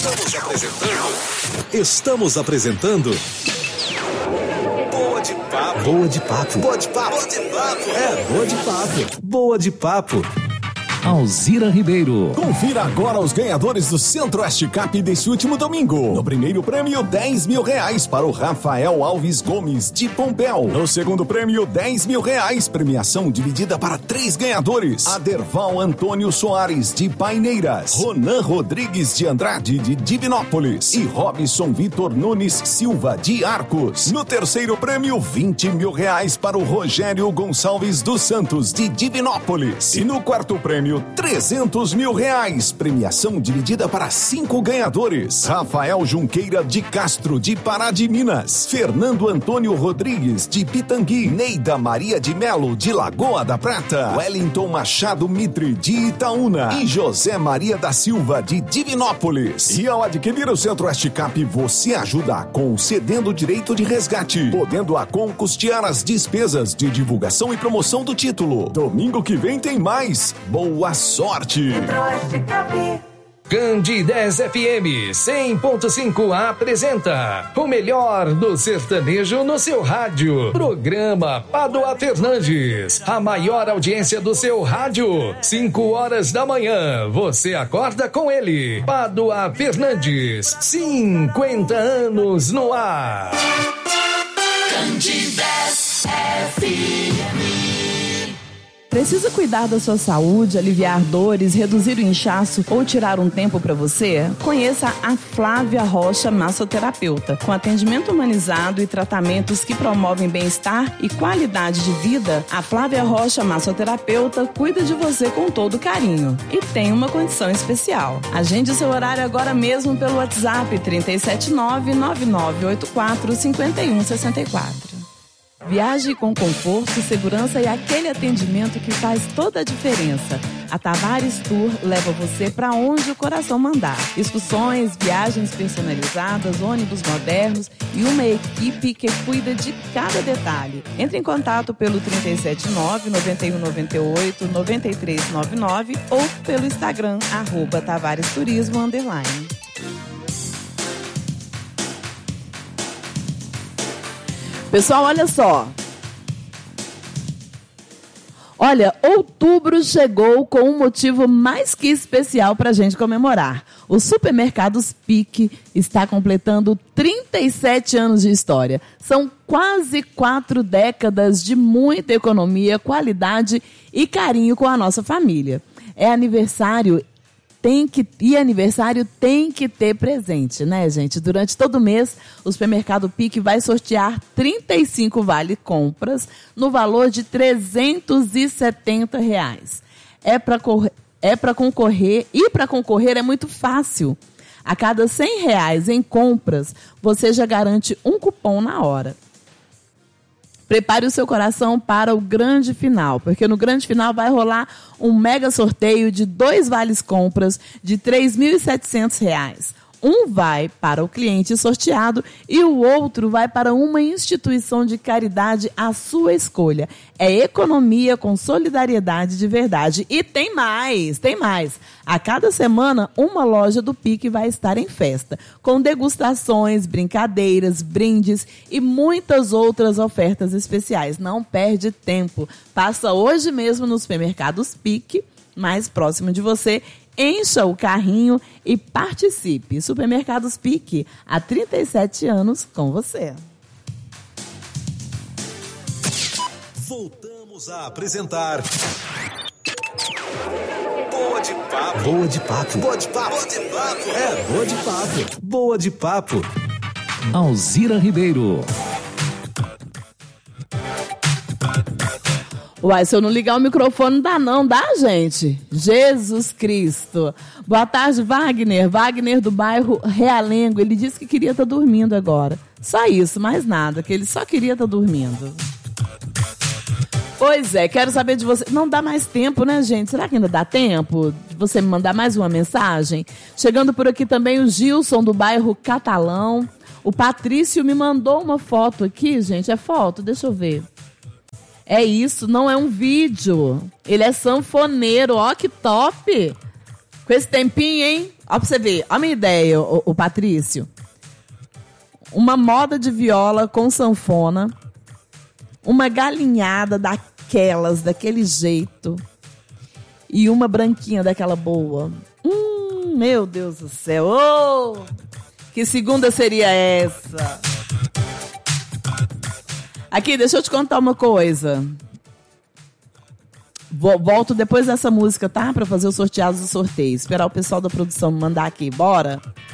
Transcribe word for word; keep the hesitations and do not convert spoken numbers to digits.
Estamos apresentando. Estamos apresentando. Boa de papo. Boa de papo. Boa de papo. Boa de papo. É, boa de papo. Boa de papo. Alzira Ribeiro. Confira agora os ganhadores do Centro-Oeste Cup desse último domingo. No primeiro prêmio, dez mil reais para o Rafael Alves Gomes, de Pompéu. No segundo prêmio, dez mil reais, premiação dividida para três ganhadores. Aderval Antônio Soares, de Paineiras. Ronan Rodrigues de Andrade, de Divinópolis. E Robson Vitor Nunes Silva, de Arcos. No terceiro prêmio, vinte mil reais para o Rogério Gonçalves dos Santos, de Divinópolis. E no quarto prêmio, trezentos mil reais, premiação dividida para cinco ganhadores. Rafael Junqueira de Castro, de Pará de Minas. Fernando Antônio Rodrigues, de Pitangui. Neida Maria de Melo, de Lagoa da Prata. Wellington Machado Mitre, de Itaúna. E José Maria da Silva, de Divinópolis. E ao adquirir o Centro-Oeste Cup, você ajuda a Com cedendo o direito de resgate, podendo a Com custear as despesas de divulgação e promoção do título. Domingo que vem tem mais. Boa Boa sorte! Candidez F M cem ponto cinco apresenta o melhor do sertanejo no seu rádio. Programa Pádua Fernandes, a maior audiência do seu rádio. cinco horas da manhã, você acorda com ele. Pádua Fernandes, cinquenta anos no ar. Candidez F M. Precisa cuidar da sua saúde, aliviar dores, reduzir o inchaço ou tirar um tempo para você? Conheça a Flávia Rocha Massoterapeuta. Com atendimento humanizado e tratamentos que promovem bem-estar e qualidade de vida, a Flávia Rocha Massoterapeuta cuida de você com todo carinho. E tem uma condição especial. Agende seu horário agora mesmo pelo WhatsApp três sete nove, nove nove oito quatro, cinco um seis quatro. Viaje com conforto, segurança e aquele atendimento que faz toda a diferença. A Tavares Tour leva você para onde o coração mandar. Excursões, viagens personalizadas, ônibus modernos e uma equipe que cuida de cada detalhe. Entre em contato pelo três sete nove, nove um nove oito, nove três nove nove ou pelo Instagram, arroba Tavares Turismo, underline. Pessoal, olha só. Olha, outubro chegou com um motivo mais que especial para a gente comemorar. O Supermercados Pique está completando trinta e sete anos de história. São quase quatro décadas de muita economia, qualidade e carinho com a nossa família. É aniversário Tem que, e aniversário tem que ter presente, né, gente? Durante todo mês, o Supermercado Pique vai sortear trinta e cinco vale-compras no valor de trezentos e setenta reais. É para é para concorrer, e para concorrer é muito fácil. A cada cem reais em compras, você já garante um cupom na hora. Prepare o seu coração para o grande final, porque no grande final vai rolar um mega sorteio de dois vales compras de três mil e setecentos reais. Um vai para o cliente sorteado e o outro vai para uma instituição de caridade à sua escolha. É economia com solidariedade de verdade. E tem mais, tem mais. A cada semana, uma loja do Pique vai estar em festa, com degustações, brincadeiras, brindes e muitas outras ofertas especiais. Não perde tempo. Passa hoje mesmo nos Supermercados Pique, mais próximo de você. Encha o carrinho e participe. Supermercados Pique, há trinta e sete anos com você. Voltamos a apresentar Boa de Papo. Boa de Papo. Boa de Papo. Boa de Papo. É, Boa de Papo. Boa de Papo. Alzira Ribeiro. Uai, se eu não ligar o microfone não dá não, dá, gente? Jesus Cristo. Boa tarde, Wagner. Wagner do bairro Realengo. Ele disse que queria estar dormindo agora. Só isso, mais nada, que ele só queria estar dormindo. Pois é, quero saber de você. Não dá mais tempo, né, gente? Será que ainda dá tempo de você me mandar mais uma mensagem? Chegando por aqui também o Gilson do bairro Catalão. O Patrício me mandou uma foto aqui, gente. É foto? Deixa eu ver. É isso, não é um vídeo. Ele é sanfoneiro, ó que top. Com esse tempinho, hein? Ó, pra você ver, a minha ideia, o, o Patrício. Uma moda de viola com sanfona. Uma galinhada daquelas, daquele jeito. E uma branquinha daquela boa. Hum, meu Deus do céu. Oh, que segunda seria essa? Aqui, deixa eu te contar uma coisa. Volto depois dessa música, tá? Pra fazer os sorteados do sorteio. Esperar o pessoal da produção me mandar aqui. Bora?